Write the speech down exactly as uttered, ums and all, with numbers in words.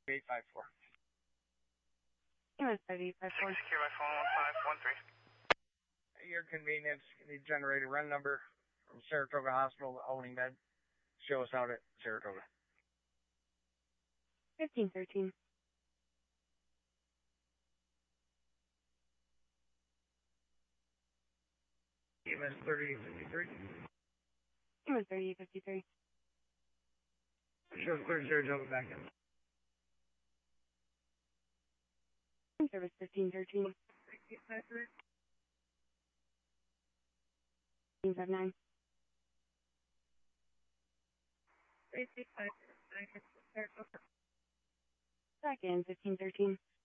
eight five four. Unit eight five four. Secure by phone one five one three. Your convenience, you generate a run number from Saratoga Hospital to Owning Med. Show us out at Saratoga. fifteen thirteen. E M S thirty-eight fifty-three. E M S thirty-eight fifty-three. Show us clear Saratoga back in. Service fifteen thirteen. fifteen five nine. Back in fifteen thirteen.